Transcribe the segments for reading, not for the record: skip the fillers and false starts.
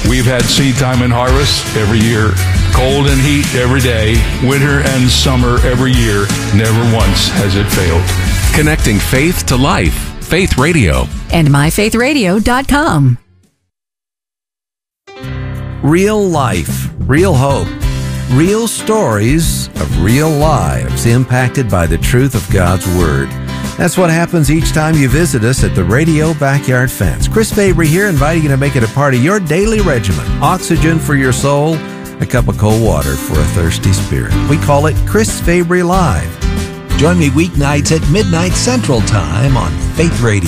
We've had seed time and harvest every year, cold and heat every day, winter and summer every year. Never once has it failed. Connecting faith to life. Faith Radio. And myfaithradio.com. Real life, real hope, real stories of real lives impacted by the truth of God's Word. That's what happens each time you visit us at the Radio Backyard Fence. Chris Fabry here, inviting you to make it a part of your daily regimen. Oxygen for your soul, a cup of cold water for a thirsty spirit. We call it Chris Fabry Live. Join me weeknights at midnight Central Time on Faith Radio.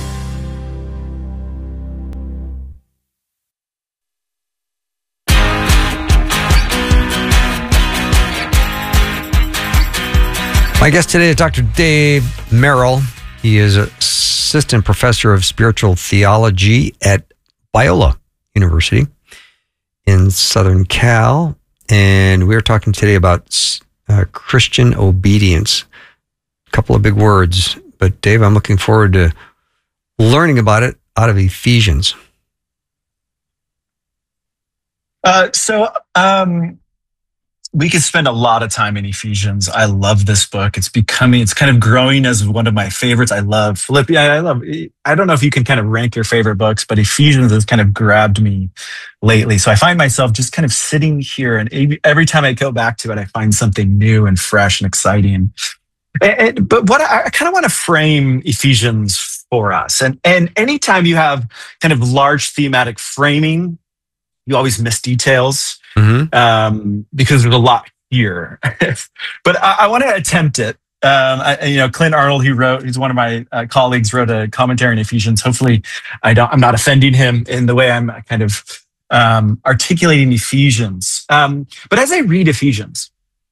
My guest today is Dr. Dave Merrill. He is assistant professor of spiritual theology at Biola University in Southern Cal. And we're talking today about Christian obedience. A couple of big words. But Dave, I'm looking forward to learning about it out of Ephesians. We could spend a lot of time in Ephesians. I love this book. It's kind of growing as one of my favorites. I love Philippians. I don't know if you can kind of rank your favorite books, but Ephesians has kind of grabbed me lately. So I find myself just kind of sitting here, and every time I go back to it, I find something new and fresh and exciting. But what I kind of want to frame Ephesians for us. And anytime you have kind of large thematic framing, you always miss details. Mm-hmm. Because there's a lot here. But I want to attempt it. Clint Arnold, he's one of my colleagues, wrote a commentary on Ephesians. Hopefully I'm not offending him in the way I'm kind of articulating Ephesians. But as I read Ephesians,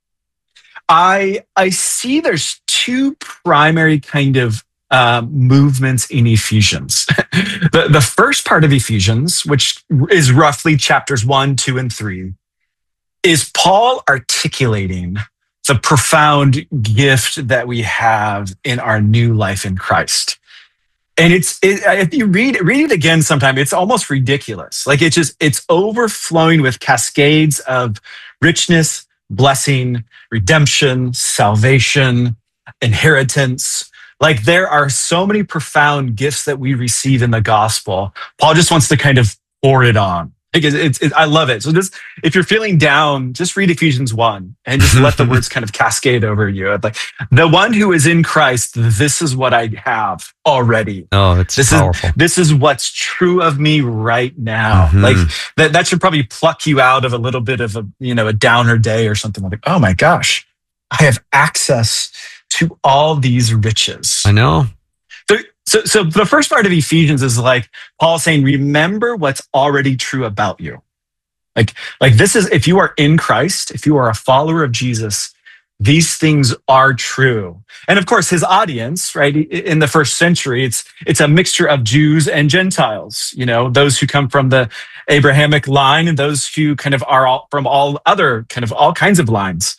I see there's two primary kind of movements in Ephesians. The first part of Ephesians, which is roughly chapters 1, 2, and 3, is Paul articulating the profound gift that we have in our new life in Christ. And if you read it again sometime, it's almost ridiculous. Like it's overflowing with cascades of richness, blessing, redemption, salvation, inheritance. Like there are so many profound gifts that we receive in the gospel. Paul just wants to kind of pour it on. I love it. So just, if you're feeling down, just read Ephesians 1 and just let the words kind of cascade over you. Like, the one who is in Christ, this is what I have already. Oh, it's powerful. This is what's true of me right now. Mm-hmm. Like that should probably pluck you out of a little bit of a downer day or something like, oh my gosh, I have access to all these riches. I know. So the first part of Ephesians is like Paul saying, remember what's already true about you. Like this is, if you are in Christ, if you are a follower of Jesus, these things are true. And of course, his audience, right, in the first century, it's a mixture of Jews and Gentiles, those who come from the Abrahamic line and those who kind of are from all kinds of lines.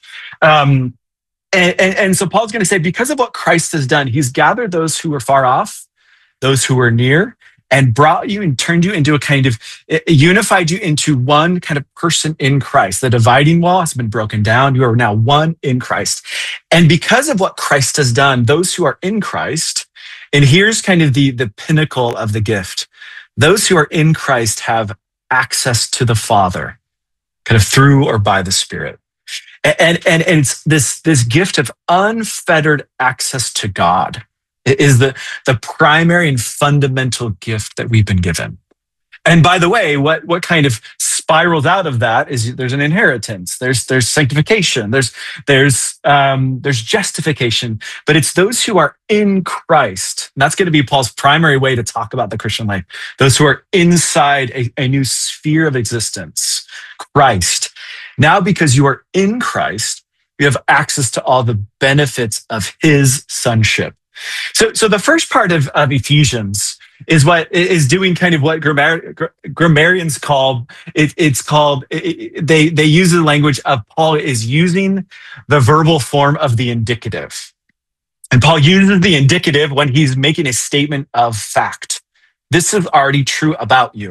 And so Paul's going to say, because of what Christ has done, he's gathered those who were far off, those who were near, and brought you and turned you into a kind of, unified you into one kind of person in Christ. The dividing wall has been broken down. You are now one in Christ. And because of what Christ has done, those who are in Christ, and here's kind of the pinnacle of the gift, those who are in Christ have access to the Father, kind of through or by the Spirit. And it's this gift of unfettered access to God is the primary and fundamental gift that we've been given. And by the way, what kind of spirals out of that is there's an inheritance, there's sanctification, there's justification, but it's those who are in Christ. And that's going to be Paul's primary way to talk about the Christian life. Those who are inside a new sphere of existence, Christ. Now, because you are in Christ, you have access to all the benefits of his sonship. So the first part of Ephesians is what is doing kind of what grammarians call it's called. They use the language of Paul is using the verbal form of the indicative, and Paul uses the indicative when he's making a statement of fact. This is already true about you.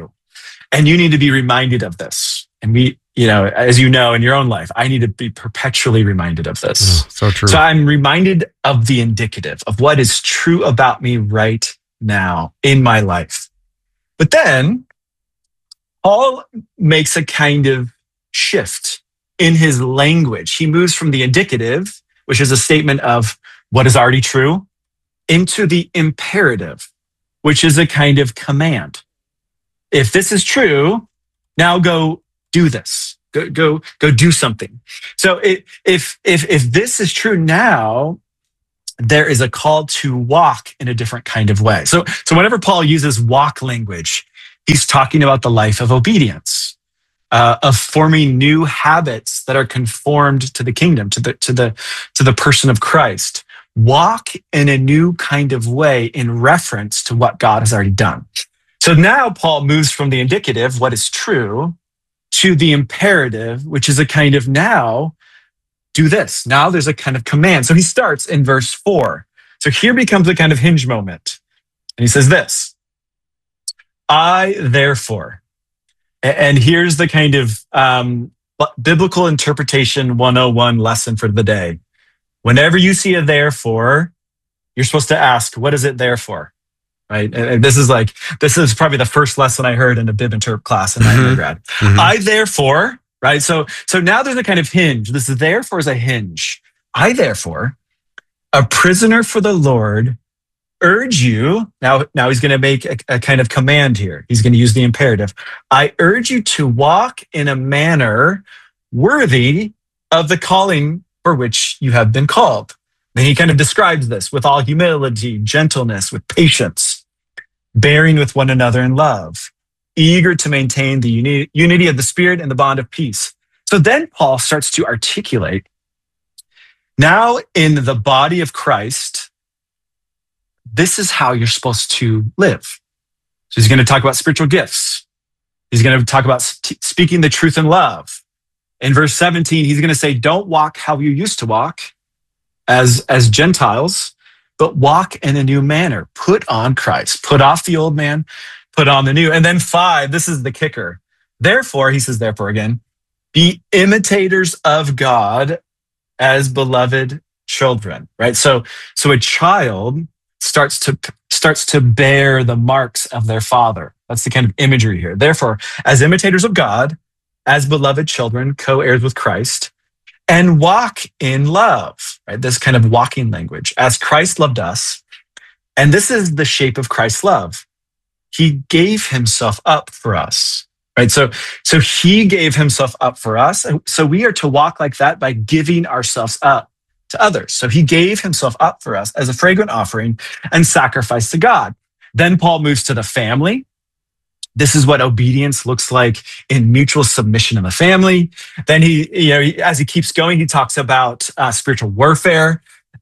And you need to be reminded of this. And we, as you know, in your own life, I need to be perpetually reminded of this. So true. So I'm reminded of the indicative of what is true about me right now in my life. But then Paul makes a kind of shift in his language. He moves from the indicative, which is a statement of what is already true, into the imperative, which is a kind of command. If this is true, now go do this. Go do something. So if this is true now, there is a call to walk in a different kind of way. So whenever Paul uses walk language, he's talking about the life of obedience, of forming new habits that are conformed to the kingdom, to the person of Christ. Walk in a new kind of way in reference to what God has already done. So now Paul moves from the indicative, what is true, to the imperative, which is a kind of now, do this. Now there's a kind of command. So he starts in verse 4. So here becomes a kind of hinge moment. And he says this, I therefore, and here's the kind of biblical interpretation 101 lesson for the day. Whenever you see a therefore, you're supposed to ask, what is it there for? Right? And this is probably the first lesson I heard in a Bib Interp class in my undergrad. I therefore, right? So now there's a kind of hinge. This therefore is a hinge. I therefore, a prisoner for the Lord, urge you. Now he's going to make a kind of command here. He's going to use the imperative. I urge you to walk in a manner worthy of the calling for which you have been called. And he kind of describes this with all humility, gentleness, with patience, bearing with one another in love, eager to maintain the unity of the Spirit and the bond of peace. So then Paul starts to articulate, now in the body of Christ, this is how you're supposed to live. So he's going to talk about spiritual gifts. He's going to talk about speaking the truth in love. In verse 17, he's going to say, don't walk how you used to walk as Gentiles, but walk in a new manner. Put on Christ. Put off the old man, put on the new. And then 5, this is the kicker. Therefore, he says, therefore again, be imitators of God as beloved children, right? So a child starts to bear the marks of their father. That's the kind of imagery here. Therefore, as imitators of God, as beloved children, co-heirs with Christ, and walk in love, right? This kind of walking language. As Christ loved us, and this is the shape of Christ's love. He gave himself up for us, right? So he gave himself up for us. And so we are to walk like that by giving ourselves up to others. So he gave himself up for us as a fragrant offering and sacrifice to God. Then Paul moves to the family. This is what obedience looks like in mutual submission in the family. Then as he keeps going, he talks about spiritual warfare.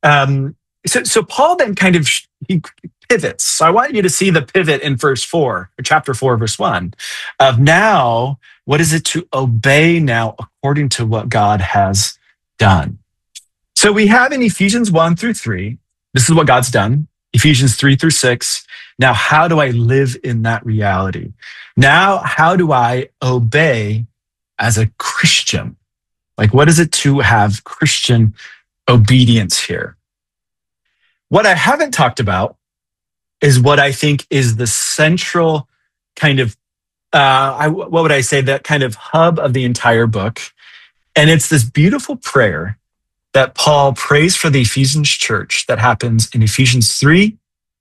So Paul then he pivots. So I want you to see the pivot in verse 4, or chapter 4, verse 1, of now, what is it to obey now according to what God has done? So we have in Ephesians 1 through 3, this is what God's done. Ephesians 3 through 6. Now, how do I live in that reality? Now, how do I obey as a Christian? Like, what is it to have Christian obedience here? What I haven't talked about is what I think is the central kind of, what would I say, that kind of hub of the entire book. And it's this beautiful prayer that Paul prays for the Ephesians church that happens in Ephesians 3,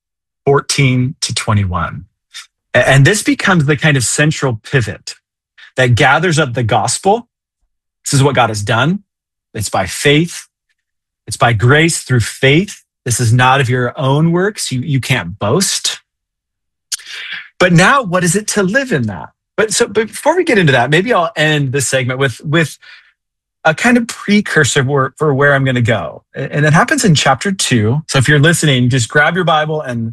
14 to 21. And this becomes the kind of central pivot that gathers up the gospel. This is what God has done. It's by faith. It's by grace through faith. This is not of your own works. You can't boast. But now, what is it to live in that? But before we get into that, maybe I'll end this segment with a kind of precursor for where I'm going to go. And it happens in chapter 2. So if you're listening, just grab your Bible and,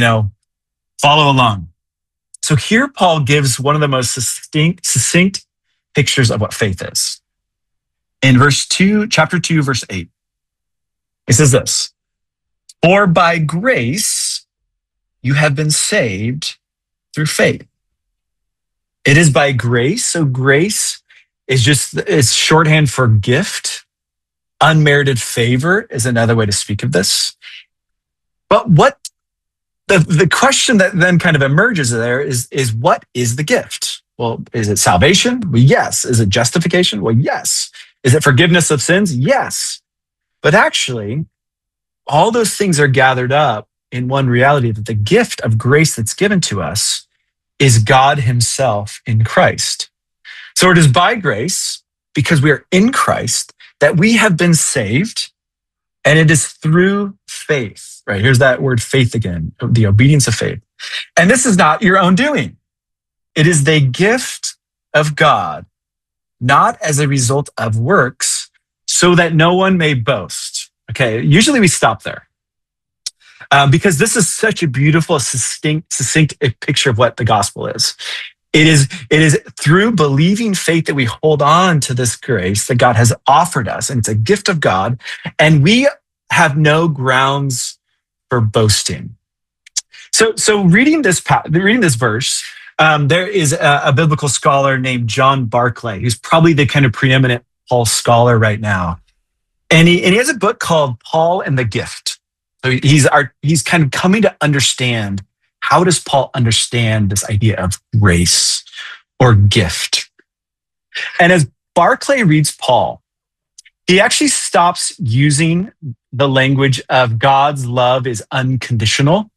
follow along. So here Paul gives one of the most succinct pictures of what faith is. In chapter 2, verse 8, it says this, for by grace you have been saved through faith. It is by grace. So grace is it's shorthand for gift. Unmerited favor is another way to speak of this. But what the question that then kind of emerges there is what is the gift? Well, is it salvation? Well, yes. Is it justification? Well, yes. Is it forgiveness of sins? Yes. But actually, all those things are gathered up in one reality, that the gift of grace that's given to us is God himself in Christ. So it is by grace, because we are in Christ, that we have been saved, and it is through faith, right? Here's that word faith again, the obedience of faith. And this is not your own doing. It is the gift of God, not as a result of works, so that no one may boast. Okay, usually we stop there. Because this is such a beautiful, succinct picture of what the gospel is. It is through believing faith that we hold on to this grace that God has offered us, and it's a gift of God, and we have no grounds for boasting. So reading this verse, there is a biblical scholar named John Barclay, who's probably the kind of preeminent Paul scholar right now, and he has a book called Paul and the Gift. So he's kind of coming to understand, how does Paul understand this idea of grace or gift? And as Barclay reads Paul, he actually stops using the language of God's love is unconditional.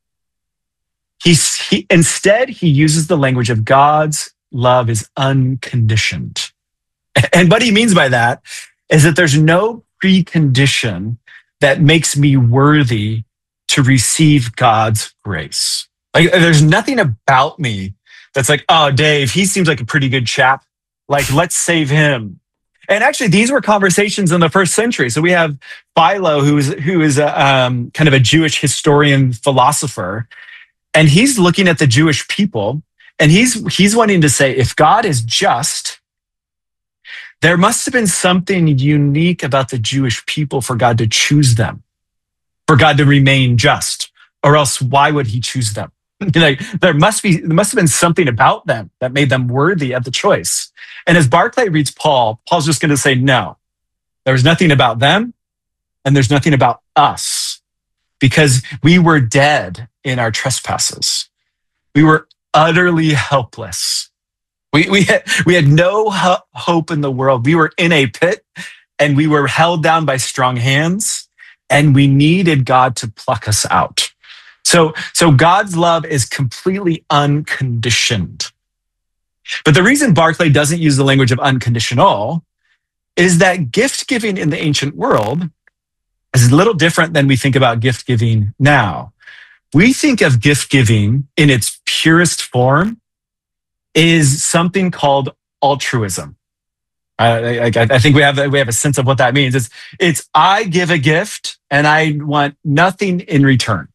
Instead, he uses the language of God's love is unconditioned. And what he means by that is that there's no precondition that makes me worthy to receive God's grace. Like, there's nothing about me that's like, oh, Dave, he seems like a pretty good chap. Like, let's save him. And actually, these were conversations in the first century. So we have Philo, who is a kind of a Jewish historian philosopher, and he's looking at the Jewish people, and he's wanting to say, if God is just, there must have been something unique about the Jewish people for God to choose them, for God to remain just, or else why would he choose them? Like, there must have been something about them that made them worthy of the choice. And as Barclay reads Paul's just going to say, no, there's nothing about them, and there's nothing about us, because we were dead in our trespasses. We were utterly helpless. We had no hope in the world. We were in a pit, and we were held down by strong hands, and we needed God to pluck us out. So God's love is completely unconditioned. But the reason Barclay doesn't use the language of unconditional is that gift giving in the ancient world is a little different than we think about gift giving now. We think of gift giving in its purest form is something called altruism. I think we have a sense of what that means. It's I give a gift and I want nothing in return.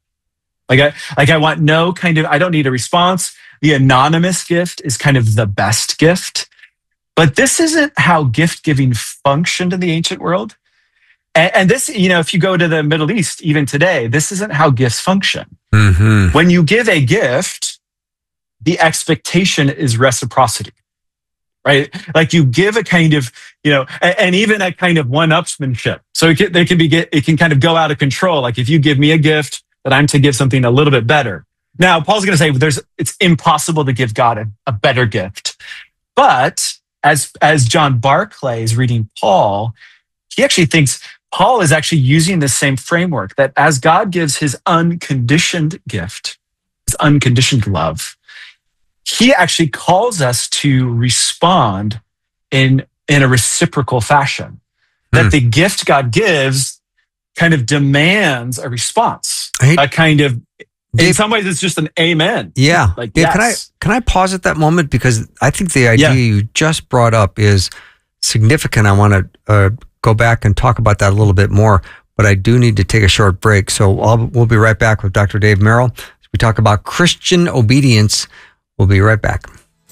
I want no kind of, I don't need a response. The anonymous gift is kind of the best gift. But this isn't how gift giving functioned in the ancient world. And this, if you go to the Middle East, even today, this isn't how gifts function. Mm-hmm. When you give a gift, the expectation is reciprocity, right? Like you give a kind of, and even a kind of one-upsmanship. So it can kind of go out of control. Like if you give me a gift, that I'm to give something a little bit better. Now, Paul's going to say it's impossible to give God a better gift. But as John Barclay is reading Paul, he actually thinks Paul is actually using the same framework, that as God gives his unconditioned gift, his unconditioned love, he actually calls us to respond in a reciprocal fashion. That the gift God gives kind of demands a response. A kind of, Dave, in some ways, it's just an amen. Yeah. Like, Dave, yes. Can I pause at that moment? Because I think the idea you just brought up is significant. I want to go back and talk about that a little bit more, but I do need to take a short break. So we'll be right back with Dr. Dave Merrill as we talk about Christian obedience. We'll be right back.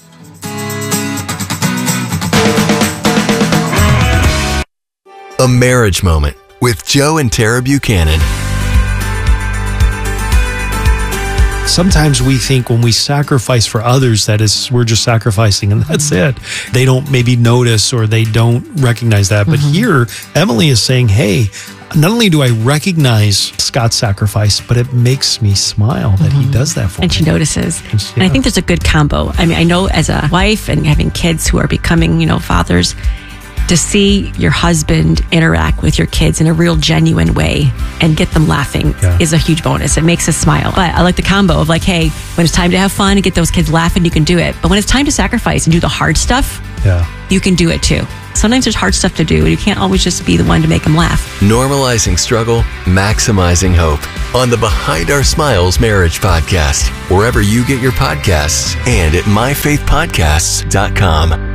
A Marriage Moment with Joe and Tara Buchanan. Sometimes we think when we sacrifice for others, that is, we're just sacrificing and that's it. They don't maybe notice or they don't recognize that. But here, Emily is saying, hey, not only do I recognize Scott's sacrifice, but it makes me smile that he does that for me. And she notices. Yeah. And I think there's a good combo. I mean, I know as a wife and having kids who are becoming, fathers, to see your husband interact with your kids in a real genuine way and get them laughing is a huge bonus. It makes us smile. But I like the combo of like, hey, when it's time to have fun and get those kids laughing, you can do it. But when it's time to sacrifice and do the hard stuff, you can do it too. Sometimes there's hard stuff to do. You can't always just be the one to make them laugh. Normalizing struggle, maximizing hope. On the Behind Our Smiles Marriage Podcast, wherever you get your podcasts and at myfaithpodcasts.com.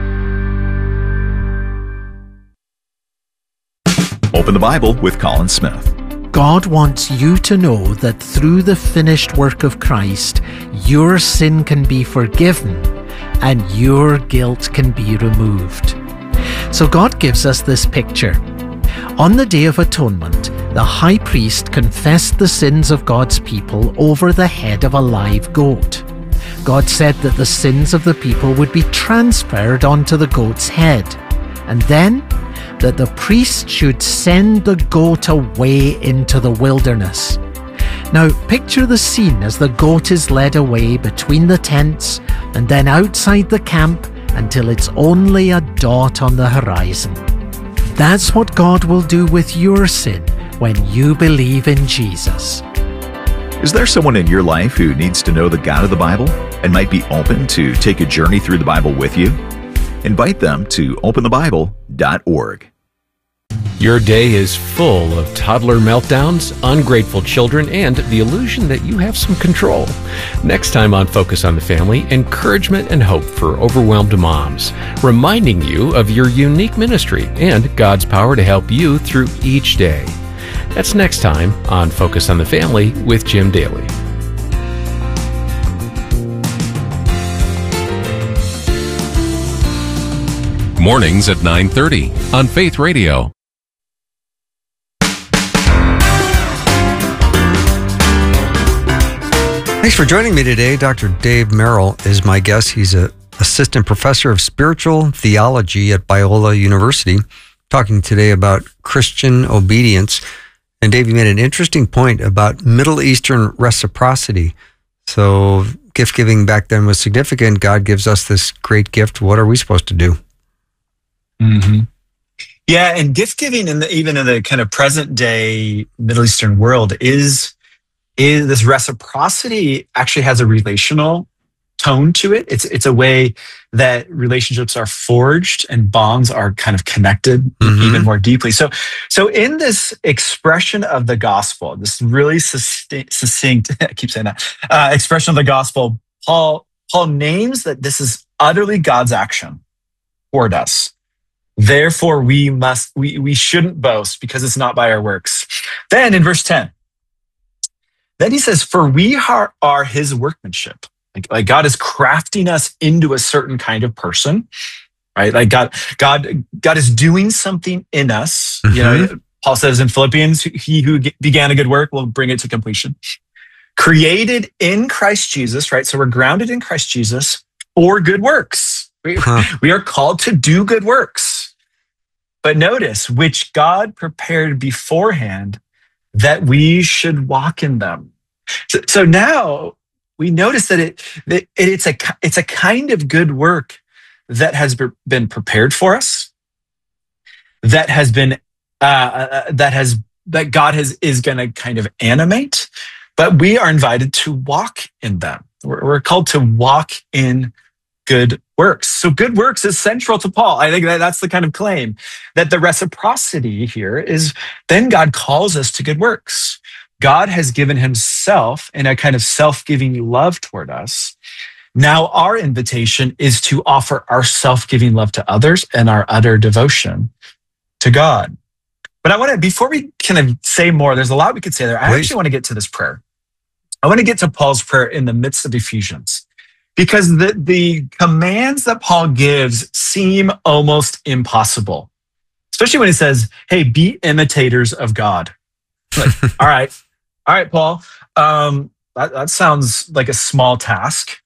Open the Bible with Colin Smith. God wants you to know that through the finished work of Christ, your sin can be forgiven and your guilt can be removed. So God gives us this picture. On the Day of Atonement, the high priest confessed the sins of God's people over the head of a live goat. God said that the sins of the people would be transferred onto the goat's head, and then that the priest should send the goat away into the wilderness. Now, picture the scene as the goat is led away between the tents and then outside the camp until it's only a dot on the horizon. That's what God will do with your sin when you believe in Jesus. Is there someone in your life who needs to know the God of the Bible and might be open to take a journey through the Bible with you? Invite them to openthebible.org. Your day is full of toddler meltdowns, ungrateful children, and the illusion that you have some control. Next time on Focus on the Family, encouragement and hope for overwhelmed moms, reminding you of your unique ministry and God's power to help you through each day. That's next time on Focus on the Family with Jim Daly. Mornings at 9:30 on Faith Radio. Thanks for joining me today. Dr. Dave Merrill is my guest. He's an assistant professor of spiritual theology at Biola University, talking today about Christian obedience. And Dave, you made an interesting point about Middle Eastern reciprocity. So gift giving back then was significant. God gives us this great gift. What are we supposed to do? Yeah, and gift giving even in the kind of present day Middle Eastern world is this reciprocity actually has a relational tone to it. It's a way that relationships are forged and bonds are kind of connected even more deeply. So in this expression of the gospel, this really succinct I keep saying that, expression of the gospel, Paul names that this is utterly God's action toward us. Therefore, we shouldn't boast because it's not by our works. Then in verse 10, then he says, for we are his workmanship. Like God is crafting us into a certain kind of person, right? Like God is doing something in us. You know, Paul says in Philippians, he who began a good work will bring it to completion. Created in Christ Jesus, right? So we're grounded in Christ Jesus for good works. We are called to do good works. But notice, which God prepared beforehand that we should walk in them. So now we notice that it's a kind of good work that has been prepared for us, that God is going to kind of animate, but we are invited to walk in them. We're called to walk in good works. So good works is central to Paul. I think that's the kind of claim that the reciprocity here is then God calls us to good works. God has given himself in a kind of self-giving love toward us. Now our invitation is to offer our self-giving love to others and our utter devotion to God. But I want to, before we kind of say more, there's a lot we could say there. I actually want to get to this prayer. I want to get to Paul's prayer in the midst of Ephesians. Because the commands that Paul gives seem almost impossible, especially when he says, hey, be imitators of God. Like, all right, Paul, that sounds like a small task.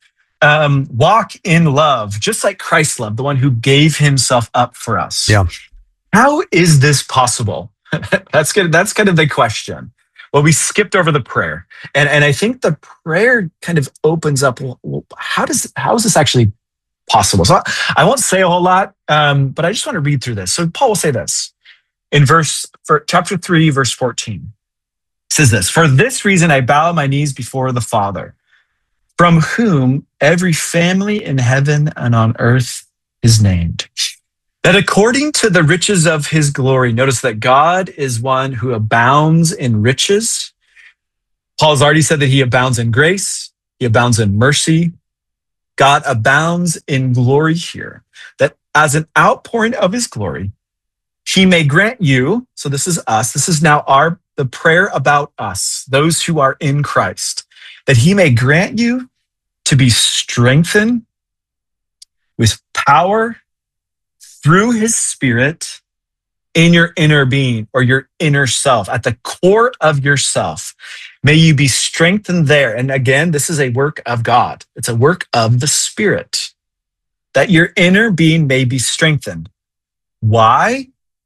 Walk in love, just like Christ loved, the one who gave himself up for us. Yeah. How is this possible? That's kind of the question. Well, we skipped over the prayer. And I think the prayer kind of opens up, well, how is this actually possible? So I won't say a whole lot, but I just want to read through this. So Paul will say this in chapter 3, verse 14. It says this, "For this reason I bow my knees before the Father, from whom every family in heaven and on earth is named, that according to the riches of his glory," notice that God is one who abounds in riches. Paul's already said that he abounds in grace, he abounds in mercy. God abounds in glory here, that as an outpouring of his glory, he may grant you, so this is us, this is now the prayer about us, those who are in Christ, that he may grant you to be strengthened with power through his Spirit in your inner being, or your inner self, at the core of yourself. May you be strengthened there. And again, this is a work of God. It's a work of the Spirit, that your inner being may be strengthened. Why?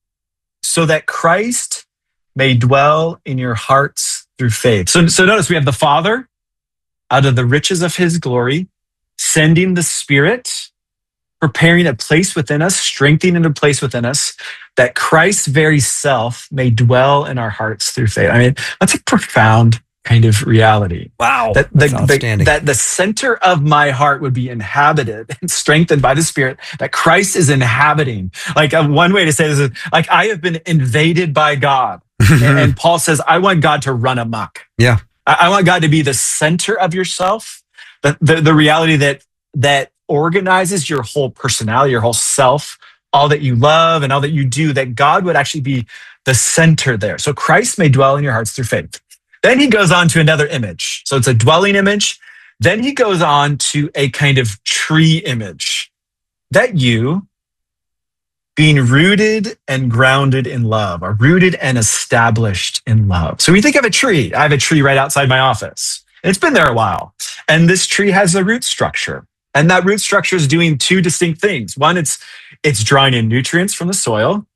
So that Christ may dwell in your hearts through faith. So notice we have the Father, out of the riches of his glory, sending the Spirit, preparing a place within us, strengthening a place within us, that Christ's very self may dwell in our hearts through faith. I mean, that's a profound kind of reality. Wow. That's outstanding. That the center of my heart would be inhabited and strengthened by the Spirit, that Christ is inhabiting. Like one way to say this is, like, I have been invaded by God. and Paul says, I want God to run amok. Yeah. I want God to be the center of yourself, the reality that organizes your whole personality, your whole self, all that you love and all that you do, that God would actually be the center there. So Christ may dwell in your hearts through faith. Then he goes on to another image. So it's a dwelling image. Then he goes on to a kind of tree image, that you, being rooted and grounded in love, are rooted and established in love. So we think of a tree. I have a tree right outside my office. It's been there a while. And this tree has a root structure. And that root structure is doing two distinct things. One, it's drawing in nutrients from the soil,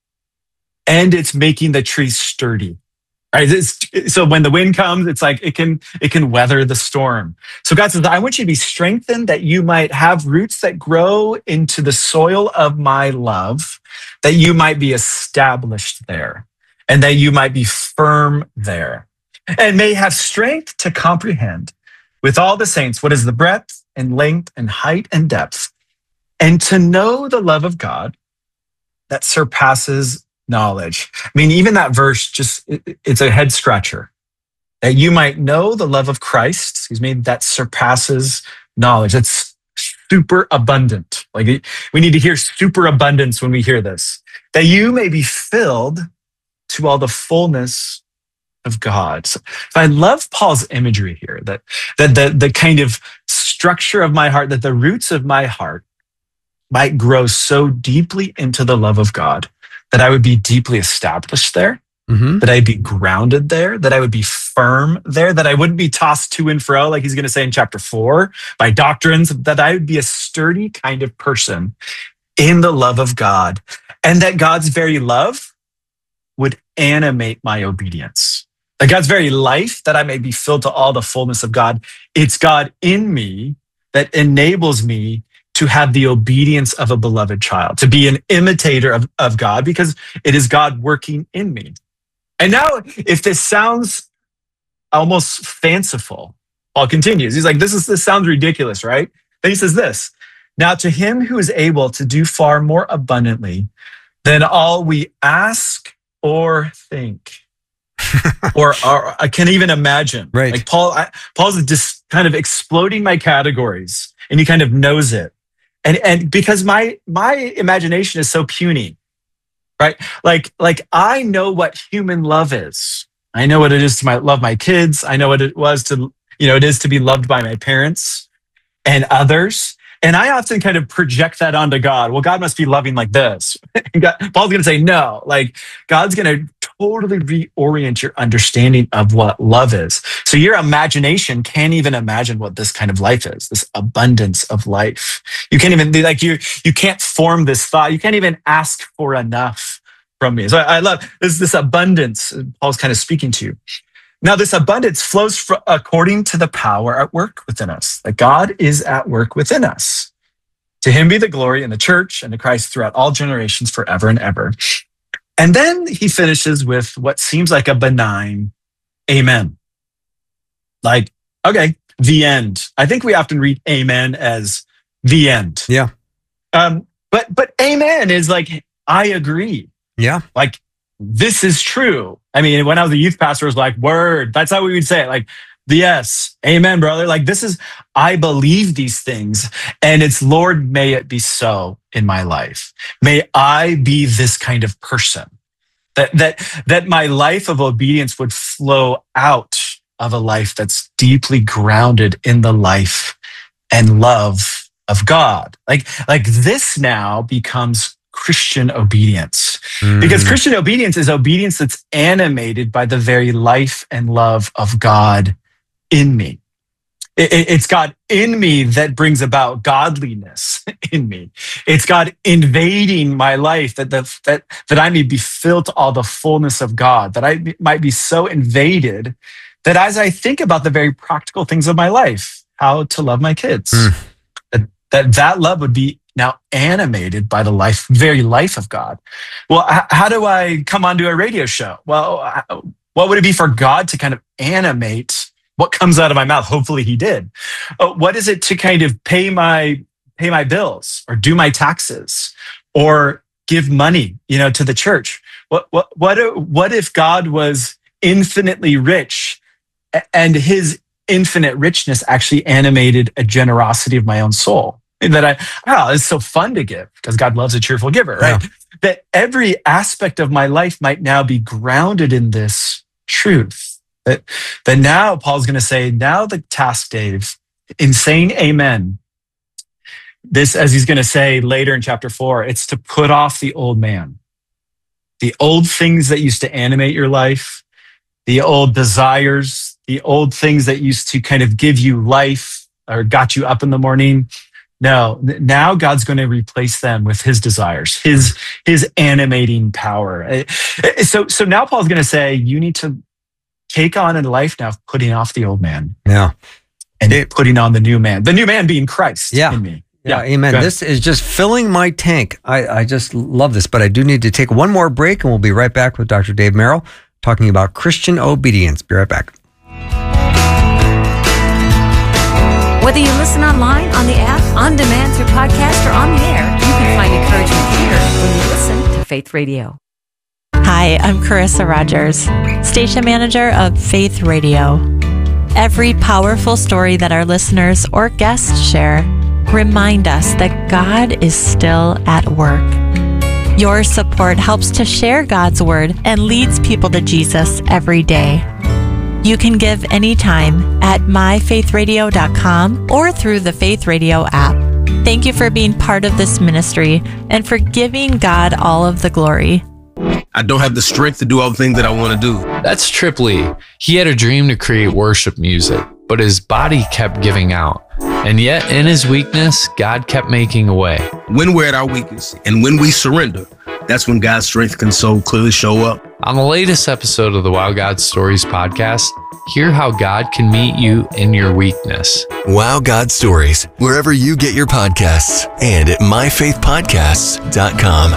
and it's making the tree sturdy. Right? So when the wind comes, it's like it can weather the storm. So God says, I want you to be strengthened, that you might have roots that grow into the soil of my love, that you might be established there, and that you might be firm there, and may have strength to comprehend with all the saints what is the breadth and length and height and depth, and to know the love of God that surpasses knowledge. I mean, even that verse, it's a head scratcher. That you might know the love of Christ, that surpasses knowledge. That's super abundant. Like, we need to hear super abundance when we hear this. That you may be filled to all the fullness of God. So I love Paul's imagery here, that the kind of structure of my heart, that the roots of my heart might grow so deeply into the love of God, that I would be deeply established there, that I'd be grounded there, that I would be firm there, that I wouldn't be tossed to and fro, like he's going to say in chapter 4, by doctrines, that I would be a sturdy kind of person in the love of God, and that God's very love would animate my obedience. That God's very life, that I may be filled to all the fullness of God. It's God in me that enables me to have the obedience of a beloved child, to be an imitator of God, because it is God working in me. And now, if this sounds almost fanciful, Paul continues. He's like, this sounds ridiculous, right? Then he says this, now to him who is able to do far more abundantly than all we ask or think, or I can't even imagine. Right. Like Paul's just kind of exploding my categories, and he kind of knows it. And because my imagination is so puny, right? Like I know what human love is. I know what it is to love my kids. I know what it is to be loved by my parents and others. And I often kind of project that onto God. Well, God must be loving like this. Paul's going to say, no, like God's going to totally reorient your understanding of what love is. So your imagination can't even imagine what this kind of life is, this abundance of life. You can't even be like, you can't form this thought. You can't even ask for enough from me. So I love this abundance Paul's kind of speaking to you. Now, this abundance flows according to the power at work within us. That God is at work within us. To him be the glory in the church and to Christ throughout all generations forever and ever. And then he finishes with what seems like a benign amen. Like, okay, the end. I think we often read amen as the end. Yeah. But amen is like, I agree. Yeah. Like, this is true. I mean, when I was a youth pastor, it was like, word. That's how we would say it. Like, yes, amen, brother. Like, this is, I believe these things. And it's, Lord, may it be so in my life. May I be this kind of person. That my life of obedience would flow out of a life that's deeply grounded in the life and love of God. Like this now becomes Christian obedience. Because Christian obedience is obedience that's animated by the very life and love of God in me. It's God in me that brings about godliness in me. It's God invading my life that I may be filled to all the fullness of God, that I might be so invaded that as I think about the very practical things of my life, how to love my kids, that love would be now animated by the very life of God. Well, how do I come onto a radio show? Well, what would it be for God to kind of animate what comes out of my mouth? Hopefully he did. What is it to kind of pay my bills or do my taxes or give money, to the church? What if God was infinitely rich and his infinite richness actually animated a generosity of my own soul? That it's so fun to give because God loves a cheerful giver, right? Yeah. That every aspect of my life might now be grounded in this truth. That now Paul's going to say, now the task, Dave, in saying amen, this, as he's going to say later in chapter 4, it's to put off the old man, the old things that used to animate your life, the old desires, the old things that used to kind of give you life or got you up in the morning. No, now God's going to replace them with his desires, his animating power. So now Paul's going to say, you need to take on in life now, putting off the old man. Yeah. And putting on the new man being Christ in me. Yeah, amen. This is just filling my tank. I just love this, but I do need to take one more break and we'll be right back with Dr. Dave Merrill talking about Christian obedience. Be right back. Whether you listen online, on the app, on demand through podcast, or on the air, you can find encouragement here when you listen to Faith Radio. Hi, I'm Carissa Rogers, station manager of Faith Radio. Every powerful story that our listeners or guests share remind us that God is still at work. Your support helps to share God's word and leads people to Jesus every day. You can give anytime at myfaithradio.com or through the Faith Radio app. Thank you for being part of this ministry and for giving God all of the glory. I don't have the strength to do all the things that I want to do. That's Trip Lee. He had a dream to create worship music, but his body kept giving out. And yet, in his weakness, God kept making a way. When we're at our weakness and when we surrender, that's when God's strength can so clearly show up. On the latest episode of the Wow God Stories podcast, hear how God can meet you in your weakness. Wow God Stories, wherever you get your podcasts and at myfaithpodcasts.com.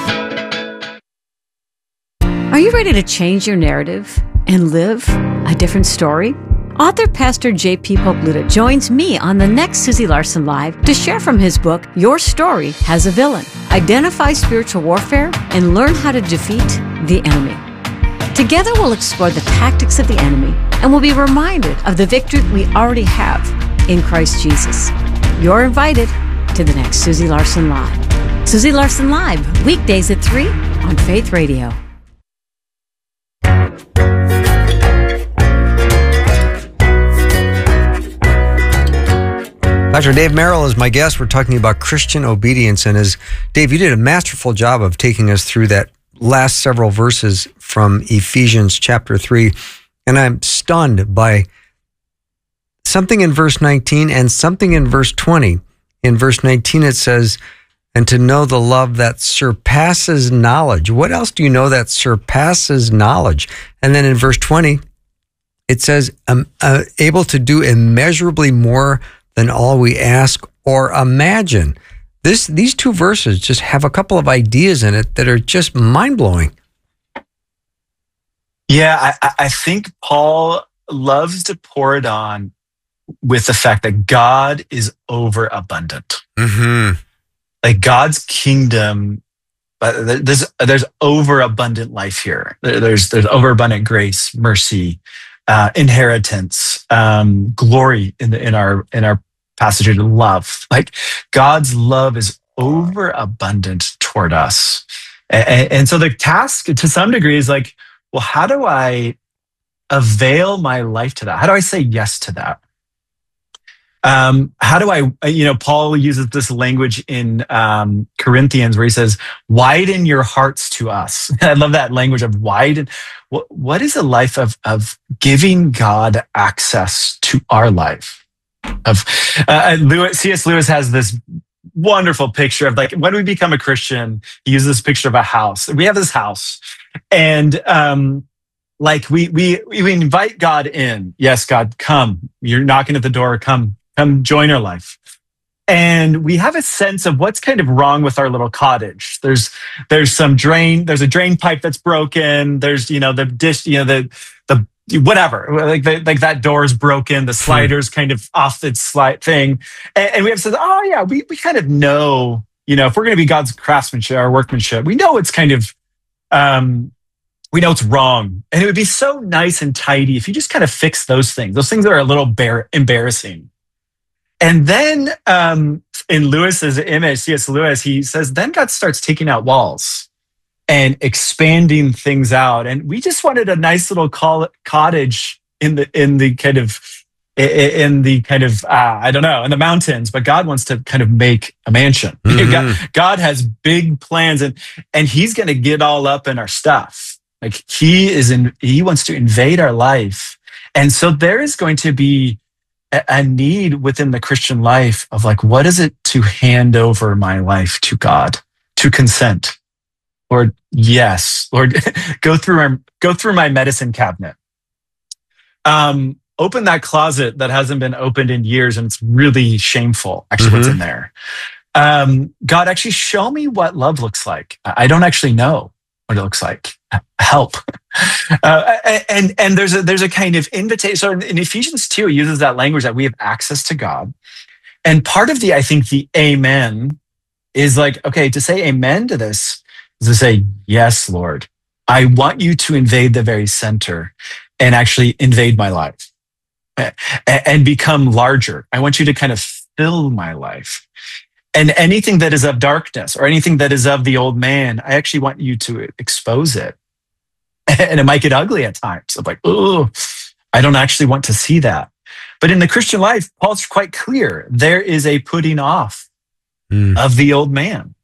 Are you ready to change your narrative and live a different story? Author Pastor J.P. Popluta joins me on the next Susie Larson Live to share from his book, Your Story Has a Villain. Identify spiritual warfare and learn how to defeat the enemy. Together we'll explore the tactics of the enemy and we'll be reminded of the victory we already have in Christ Jesus. You're invited to the next Susie Larson Live. Susie Larson Live, weekdays at 3 on Faith Radio. Dr. Dave Merrill is my guest. We're talking about Christian obedience. And as Dave, you did a masterful job of taking us through that last several verses from Ephesians chapter 3. And I'm stunned by something in verse 19 and something in verse 20. In verse 19, it says, and to know the love that surpasses knowledge. What else do you know that surpasses knowledge? And then in verse 20, it says, able to do immeasurably more than all we ask or imagine. These two verses just have a couple of ideas in it that are just mind-blowing. Yeah, I think Paul loves to pour it on with the fact that God is overabundant. Mm-hmm. Like God's kingdom, there's overabundant life here. There's overabundant grace, mercy, inheritance, glory in our passage of love. Like God's love is overabundant toward us. And so the task to some degree is like, well, how do I avail my life to that? How do I say yes to that? How do I, Paul uses this language in Corinthians where he says, widen your hearts to us. I love that language of widen. What is a life of giving God access to our life? C.S. Lewis has this wonderful picture of like, when we become a Christian, he uses this picture of a house. We have this house and, like we invite God in. Yes, God, come. You're knocking at the door. Come join our life. And we have a sense of what's kind of wrong with our little cottage. There's a drain pipe that's broken. There's, the dish, the whatever, like that door is broken. The slider's kind of off its slide thing. And we have said, oh yeah, we kind of know, if we're going to be God's craftsmanship, our workmanship, we know it's kind of, we know it's wrong. And it would be so nice and tidy if you just kind of fix those things that are a little embarrassing. And then in Lewis's image, C.S. Lewis, he says, then God starts taking out walls and expanding things out. And we just wanted a nice little cottage in the mountains, but God wants to kind of make a mansion. Mm-hmm. God has big plans and he's going to get all up in our stuff. Like he wants to invade our life. And so there is going to be a need within the Christian life of like, what is it to hand over my life to God, to consent? Lord, yes. Lord, go through my medicine cabinet. Open that closet that hasn't been opened in years and it's really shameful, actually, what's in there. God, actually show me what love looks like. I don't actually know what it looks like. Help. And there's a kind of invitation. So in Ephesians 2, it uses that language that we have access to God. And part of I think the amen is like, okay, to say amen to this is to say, yes, Lord, I want you to invade the very center and actually invade my life and become larger. I want you to kind of fill my life. And anything that is of darkness or anything that is of the old man, I actually want you to expose it. And it might get ugly at times. I'm like, oh, I don't actually want to see that. But in the Christian life, Paul's quite clear. There is a putting off of the old man.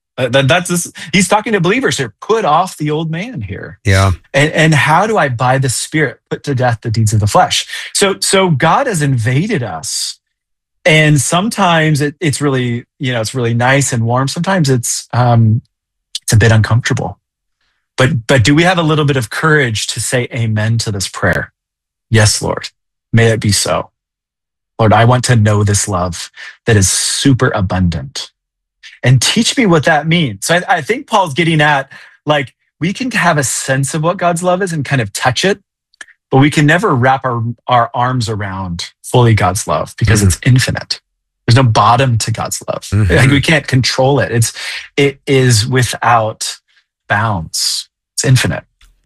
He's talking to believers here. Put off the old man here. Yeah. And how do I, by the Spirit, put to death the deeds of the flesh? So God has invaded us. And sometimes it's really, it's really nice and warm. Sometimes it's a bit uncomfortable. But do we have a little bit of courage to say amen to this prayer? Yes, Lord, may it be so. Lord, I want to know this love that is super abundant. And teach me what that means. So I think Paul's getting at, like, we can have a sense of what God's love is and kind of touch it, but we can never wrap our arms around fully God's love because it's infinite. There's no bottom to God's love. Mm-hmm. Like, we can't control it. It is without bounds. It's infinite.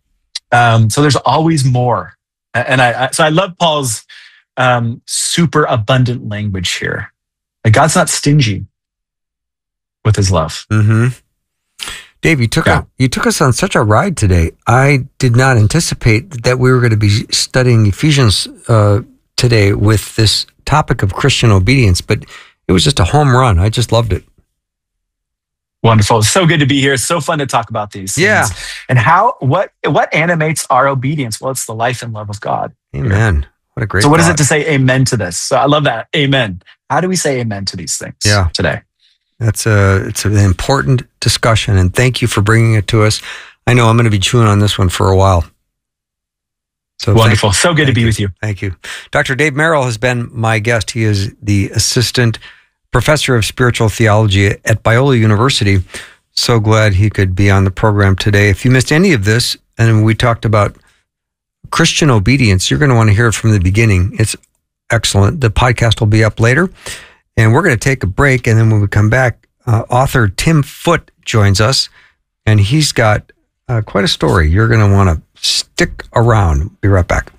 So there's always more. And I love Paul's super abundant language here. Like, God's not stingy with his love. Mm-hmm. Dave, you took us on such a ride today. I did not anticipate that we were going to be studying Ephesians today with this topic of Christian obedience, but it was just a home run. I just loved it. Wonderful. So good to be here. It's so fun to talk about these things. Yeah. And what animates our obedience? Well, it's the life and love of God. Amen. What a great So what is thought. it to say amen to this? So I love that. Amen. How do we say amen to these things today? It's an important discussion, and thank you for bringing it to us. I know I'm going to be chewing on this one for a while. So wonderful. So good to be with you. Thank you. Dr. Dave Merrill has been my guest. He is the assistant professor of spiritual theology at Biola University. So glad he could be on the program today. If you missed any of this, and we talked about Christian obedience, you're going to want to hear it from the beginning. It's excellent. The podcast will be up later, and we're going to take a break. And then when we come back, author Tim Foote joins us, and he's got quite a story. You're going to want to stick around. Be right back.